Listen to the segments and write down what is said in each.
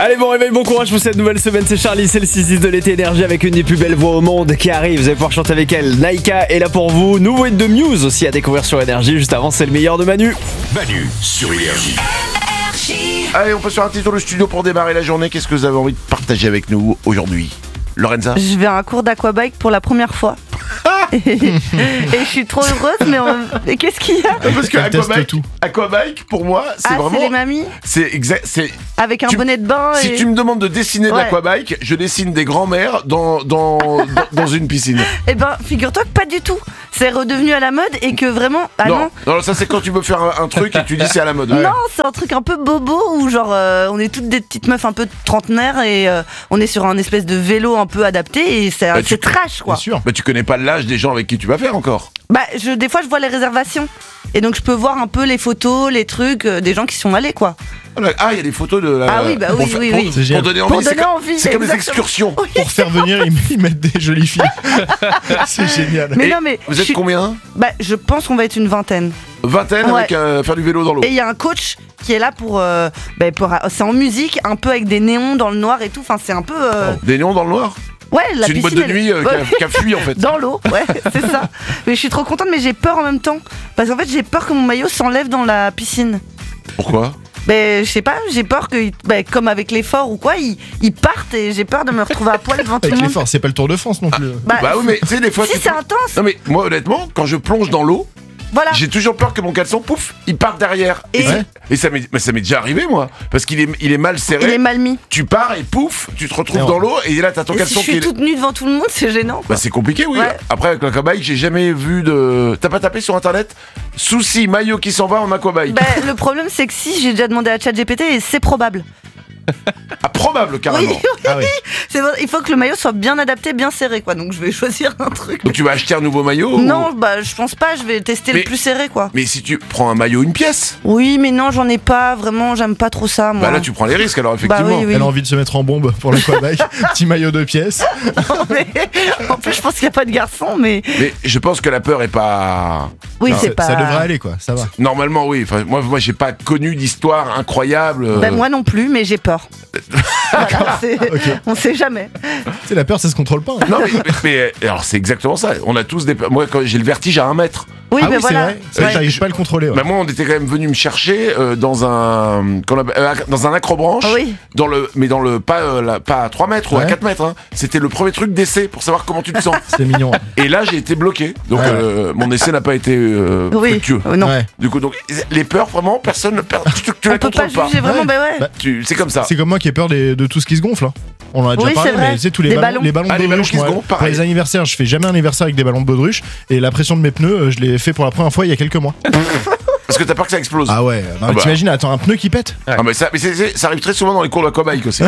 Allez, bon réveil, bon courage pour cette nouvelle semaine, c'est Charlie, c'est le 6-10 de l'été énergie avec une des plus belles voix au monde qui arrive, vous allez pouvoir chanter avec elle. Naïka est là pour vous, nouveau hit de Muse aussi à découvrir sur Énergie, juste avant c'est le meilleur de Manu. Manu sur Énergie. Allez, on passe sur un petit tour de studio pour démarrer la journée. Qu'est-ce que vous avez envie de partager avec nous aujourd'hui, Lorenza? Je vais à un cours d'aquabike pour la première fois. et je suis trop heureuse, mais qu'est-ce qu'il y a? Parce que aquabike, pour moi, c'est vraiment... c'est les mamies C'est exact, c'est... avec un bonnet de bain Si tu me demandes de dessiner de l'aquabike, je dessine des grands-mères dans une piscine. Eh ben, figure-toi que pas du tout. C'est redevenu à la mode et que vraiment... Ah non, ça c'est quand tu veux faire un truc et tu dis c'est à la mode. Non, c'est un truc un peu bobo où genre on est toutes des petites meufs un peu trentenaires et on est sur un espèce de vélo un peu adapté et c'est trash quoi. Bien sûr. Bah tu connais pas l'âge des gens avec qui tu vas faire encore. Bah des fois je vois les réservations et donc je peux voir un peu les photos, les trucs des gens qui sont allés quoi. Ah, il y a des photos de la... Ah oui, bah oui. Pour donner envie. C'est comme des excursions. Oui. Pour faire venir, ils mettent des jolies filles. C'est génial. Mais vous êtes combien? Bah, je pense qu'on va être une vingtaine. Vingtaine avec faire du vélo dans l'eau. Et il y a un coach qui est là pour c'est en musique, un peu avec des néons dans le noir et tout. Enfin, c'est un peu. Des néons dans le noir? Ouais, la c'est une boîte de nuit qui a fui en fait. Dans l'eau, ouais, c'est ça. Mais je suis trop contente, mais j'ai peur en même temps. Parce qu'en fait, j'ai peur que mon maillot s'enlève dans la piscine. Pourquoi? Je sais pas, j'ai peur que, comme avec l'effort ou quoi, ils partent et j'ai peur de me retrouver à poil devant tout le monde. Avec l'effort, c'est pas le Tour de France non plus. Bah oui, mais tu sais, des fois. Si, c'est intense. Non, mais moi, honnêtement, quand je plonge dans l'eau, voilà. J'ai toujours peur que mon caleçon, pouf, il parte derrière. Et ça m'est déjà arrivé, moi. Parce qu'il est mal serré. Il est mal mis. Tu pars et pouf, tu te retrouves dans l'eau et là, t'as ton caleçon qui est... Si je suis toute nue devant tout le monde, c'est gênant. Quoi. Bah, c'est compliqué, oui. Ouais. Après, avec l'aquabike, j'ai jamais vu de... T'as pas tapé sur Internet souci maillot qui s'en va en aquabike? Le problème, c'est que si, j'ai déjà demandé à ChatGPT et c'est probable. Ah, probable, carrément. Oui. Ah oui. C'est bon, il faut que le maillot soit bien adapté, bien serré, quoi. Donc je vais choisir un truc. Donc tu vas acheter un nouveau maillot? Non, je pense pas. Je vais tester le plus serré, quoi. Mais si tu prends un maillot, une pièce? Oui, mais non, j'en ai pas. Vraiment, j'aime pas trop ça, moi. Bah là, tu prends les risques, alors effectivement. Oui. Elle a envie de se mettre en bombe pour l'aquabike. Petit maillot de pièces. En plus, je pense qu'il y a pas de garçon, mais je pense que la peur est pas... Oui, non, c'est pas... Ça devrait aller, quoi. Ça va. Normalement, oui. Enfin, moi, j'ai pas connu d'histoire incroyable. Moi non plus, mais j'ai peur. Voilà, okay. On sait jamais. C'est la peur, ça se contrôle pas. Hein. Non, mais alors c'est exactement ça. On a tous des peurs. Moi, quand j'ai le vertige à 1 mètre. Oui, c'est voilà. vrai. C'est vrai que j'arrive pas à le contrôler. Ouais. Bah moi, on était quand même venu me chercher dans un accrobranche. Oui. Pas à 3 mètres ou à 4 mètres. Hein. C'était le premier truc d'essai pour savoir comment tu te sens. C'est mignon. Et là, j'ai été bloqué. Donc mon essai n'a pas été fructueux. Non. Ouais. Du coup, donc les peurs, vraiment, personne ne perd. Tu la contrôles pas. Juger vraiment, c'est comme ça. C'est comme moi qui ai peur de tout ce qui se gonfle. Hein. On en a déjà parlé, mais tu sais, tous les ballons de baudruche. Pour les anniversaires, je fais jamais un anniversaire avec des ballons de baudruche. Et la pression de mes pneus, je l'ai fait pour la première fois il y a quelques mois. Parce que t'as peur que ça explose. Ah ouais, t'imagines, attends, un pneu qui pète. Ah mais ça arrive très souvent dans les cours d'aquabike aussi.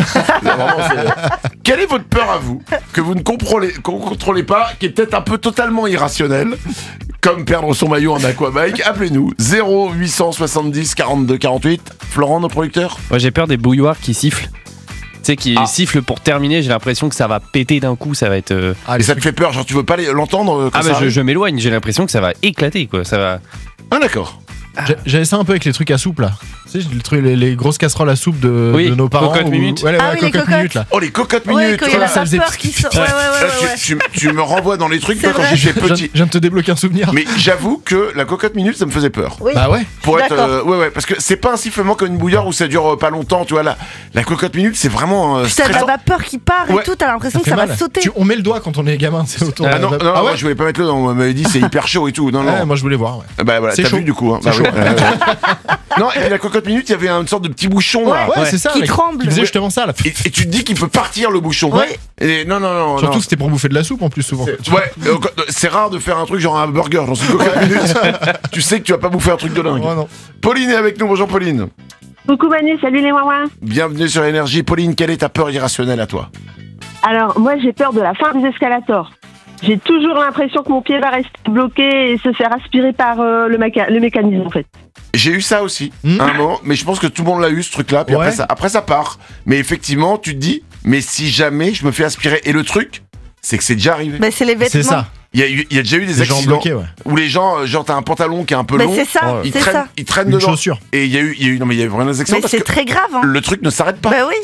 Quelle est votre peur à vous que vous ne contrôlez pas, qui est peut-être un peu totalement irrationnelle, comme perdre son maillot en aquabike? Appelez-nous 0870 42 48. Florent, notre producteur. Moi j'ai peur des bouilloires qui sifflent. Tu sais, qui siffle pour terminer, j'ai l'impression que ça va péter d'un coup, ça va être... Et ça te fait peur, genre tu veux pas l'entendre quand ça je m'éloigne, j'ai l'impression que ça va éclater, quoi, ça va... Ah d'accord. J'avais ça un peu avec les trucs à soupe là. Tu sais, les grosses casseroles à soupe de nos parents. Cocotte minute. Ouais, les cocotte minute là. Oh les cocottes minutes. Quand il y a la vapeur qui sort. Tu me renvoies dans les trucs quand j'étais petit. Je viens de te débloquer un souvenir. Mais j'avoue que la cocotte minute ça me faisait peur. Oui. Bah ouais. Pour être parce que c'est pas un sifflement comme une bouilloire où ça dure pas longtemps, tu vois là. La cocotte minute c'est vraiment Putain, la vapeur qui part et tout, t'as l'impression que ça va sauter. On met le doigt quand on est gamin, c'est autour. Ah non, moi je voulais pas mettre le doigt, on m'avait dit c'est hyper chaud et tout. Non. Moi je voulais voir. Bah voilà, t'as vu du coup. C'est chaud. Non, et puis la cocotte minute, il y avait une sorte de petit bouchon là. Ouais, c'est ça. Qui tremble. Qui faisait justement ça là. Et tu te dis qu'il peut partir le bouchon. Ouais. Et non. Surtout c'était pour bouffer de la soupe en plus souvent. Ouais, c'est rare de faire un truc genre un burger dans une cocotte minute. Tu sais que tu vas pas bouffer un truc de dingue. Ouais, non. Pauline est avec nous, bonjour Pauline. Coucou Manu, salut les ouin-ouin. Bienvenue sur Énergie. Pauline, quelle est ta peur irrationnelle à toi? Alors moi j'ai peur de la fin des escalators. J'ai toujours l'impression que mon pied va rester bloqué et se faire aspirer par le mécanisme en fait. J'ai eu ça aussi, un moment, mais je pense que tout le monde l'a eu ce truc-là, puis après ça part. Mais effectivement, tu te dis, mais si jamais je me fais aspirer, et le truc, c'est que c'est déjà arrivé. Mais c'est les vêtements. C'est ça. Il y a déjà eu des accidents bloqués, où les gens, genre t'as un pantalon qui est un peu long, c'est ça, ils traînent Une dedans. chaussure. Et il y a eu vraiment des accidents mais parce c'est que très grave. Hein. le truc ne s'arrête pas. Bah oui. C'est ça.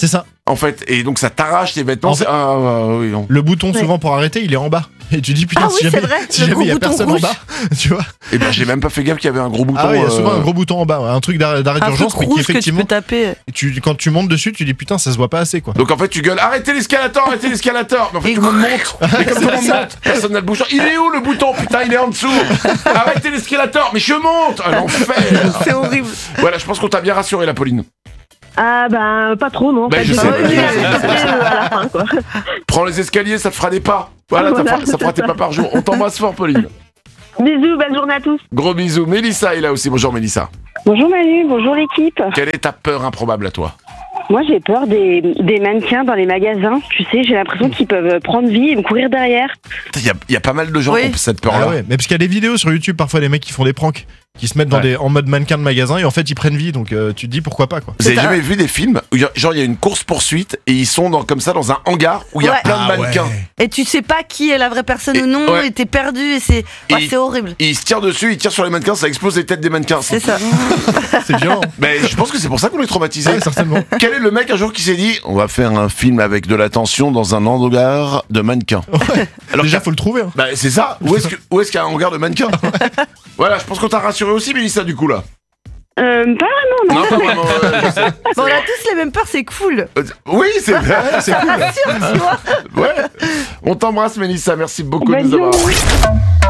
En fait, et donc ça t'arrache tes vêtements. En fait, oui, non. Le bouton souvent pour arrêter, il est en bas. Et tu dis putain, si jamais il y a personne rouge. en bas, tu vois. Et ben j'ai même pas fait gaffe qu'il y avait un gros bouton. Ah oui, il y a souvent un gros bouton en bas, un truc d'arrêt d'urgence, mais qui effectivement. Que tu peux taper. Quand tu montes dessus, tu dis putain, ça se voit pas assez quoi. Donc en fait tu gueules arrêtez l'escalator. Mais en fait tout le monde monte. Mais comme tout le monde monte, personne n'a le bouton. Il est où le bouton? Putain, il est en dessous. Arrêtez l'escalator. Mais je monte. L'enfer. C'est horrible. Voilà, je pense qu'on t'a bien rassuré la Pauline. Ah ben pas trop non. Ben, je sais. À la fin quoi. Prends les escaliers, ça te fera des pas. Voilà, ça fera tes pas par jour. On t'embrasse fort, Pauline. Bisous, belle journée à tous. Gros bisous. Mélissa est là aussi. Bonjour Mélissa. Bonjour Manu, bonjour l'équipe. Quelle est ta peur improbable à toi? Moi j'ai peur des mannequins dans les magasins. Tu sais, j'ai l'impression qu'ils peuvent prendre vie et me courir derrière. Il y a pas mal de gens qui ont cette peur-là. Ah ouais, mais parce qu'il y a des vidéos sur YouTube, parfois des mecs qui font des pranks, qui se mettent en mode mannequin de magasin et en fait ils prennent vie, donc tu te dis pourquoi pas quoi. Vous avez jamais vu des films où genre il y a une course-poursuite et ils sont comme ça dans un hangar où il y a plein de mannequins. Et tu sais pas qui est la vraie personne ou non, et t'es perdu et c'est horrible. Et ils se tirent dessus, ils tirent sur les mannequins, ça explose les têtes des mannequins. C'est ça. C'est violent. Mais je pense que c'est pour ça qu'on est traumatisé. Ouais, certainement. Quel est le mec un jour qui s'est dit on va faire un film avec de la tension dans un hangar de mannequins? Ouais. Alors déjà faut le trouver. Hein. Bah c'est ça. Où est-ce qu'il y a un hangar de mannequins? Voilà, je pense qu'on t'a rassuré aussi, Mélissa, du coup là. Pas vraiment, non. Non, pas vraiment. On a tous les mêmes peurs, c'est cool. Oui, c'est vrai. C'est cool. Sûr, tu vois. Ouais. On t'embrasse, Mélissa. Merci beaucoup de Bonne nous avoir. journée.